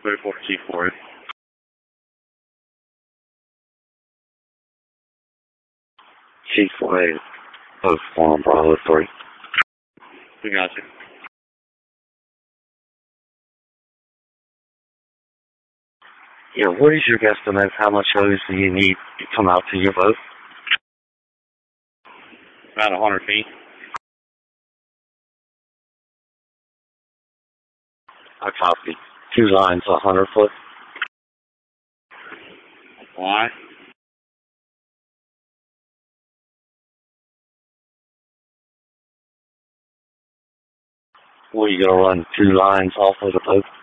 24 T4. T4A, post 1 on Bravo 3. We got you. Yeah, what is your guesstimate? How much hose do you need to come out to your boat? About 100 feet. I copy. 2 lines, 100 foot. Why? What, are you going to run 2 lines off of the boat?